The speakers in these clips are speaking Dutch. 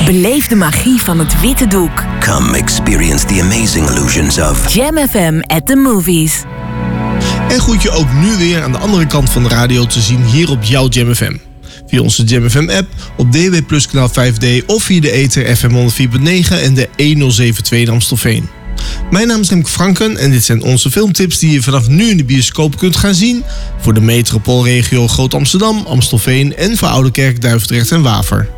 Beleef de magie van het witte doek. Come experience the amazing illusions of Jam FM at the movies. En goed je ook nu weer aan de andere kant van de radio te zien hier op jouw Jam FM. Via onze Jam FM app, op DW Plus kanaal 5D of via de ether FM 104.9 en de 1072 in Amstelveen. Mijn naam is Remke Franken en dit zijn onze filmtips die je vanaf nu in de bioscoop kunt gaan zien. Voor de metropoolregio Groot Amsterdam, Amstelveen en voor Oudekerk, Duivendrecht en Waver.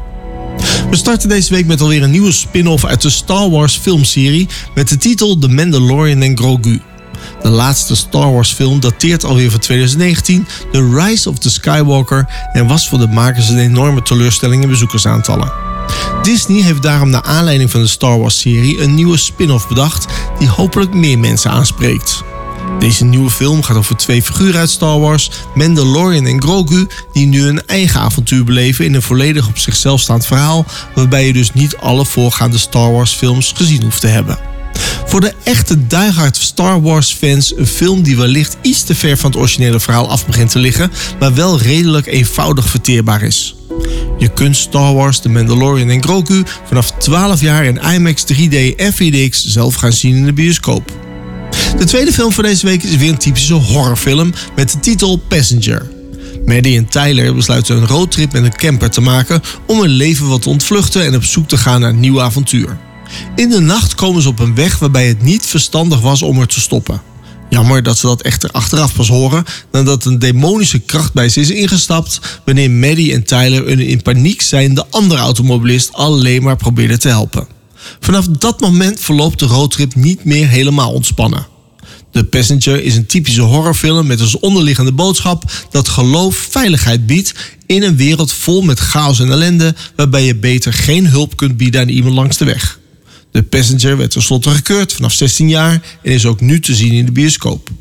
We starten deze week met alweer een nieuwe spin-off uit de Star Wars filmserie met de titel The Mandalorian and Grogu. De laatste Star Wars film dateert alweer van 2019, The Rise of the Skywalker, en was voor de makers een enorme teleurstelling in bezoekersaantallen. Disney heeft daarom naar aanleiding van de Star Wars serie een nieuwe spin-off bedacht die hopelijk meer mensen aanspreekt. Deze nieuwe film gaat over 2 figuren uit Star Wars, Mandalorian en Grogu, die nu een eigen avontuur beleven in een volledig op zichzelf staand verhaal, waarbij je dus niet alle voorgaande Star Wars films gezien hoeft te hebben. Voor de echte diehard Star Wars fans een film die wellicht iets te ver van het originele verhaal af begint te liggen, maar wel redelijk eenvoudig verteerbaar is. Je kunt Star Wars, The Mandalorian en Grogu vanaf 12 jaar in IMAX 3D en 4DX zelf gaan zien in de bioscoop. De tweede film voor deze week is weer een typische horrorfilm met de titel Passenger. Maddie en Tyler besluiten een roadtrip met een camper te maken om hun leven wat te ontvluchten en op zoek te gaan naar een nieuw avontuur. In de nacht komen ze op een weg waarbij het niet verstandig was om er te stoppen. Jammer dat ze dat echter achteraf pas horen nadat een demonische kracht bij ze is ingestapt wanneer Maddie en Tyler een in paniek zijnde andere automobilist alleen maar probeerden te helpen. Vanaf dat moment verloopt de roadtrip niet meer helemaal ontspannen. The Passenger is een typische horrorfilm met als onderliggende boodschap dat geloof veiligheid biedt in een wereld vol met chaos en ellende waarbij je beter geen hulp kunt bieden aan iemand langs de weg. The Passenger werd tenslotte gekeurd vanaf 16 jaar en is ook nu te zien in de bioscoop.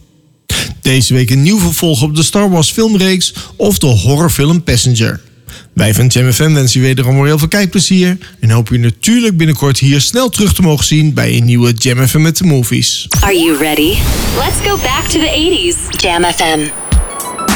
Deze week een nieuw vervolg op de Star Wars filmreeks of de horrorfilm Passenger. Wij van Jam FM wensen je wederom weer heel veel kijkplezier en hopen je natuurlijk binnenkort hier snel terug te mogen zien bij een nieuwe Jam FM at the Movies. Are you ready? Let's go back to the 80s. Jam FM.